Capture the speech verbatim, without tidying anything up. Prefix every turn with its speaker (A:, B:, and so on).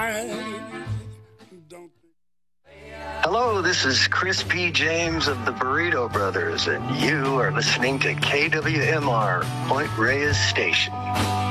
A: Hello, this is Chris P. James of the Burrito Brothers, and you are listening to K W M R, Point Reyes Station.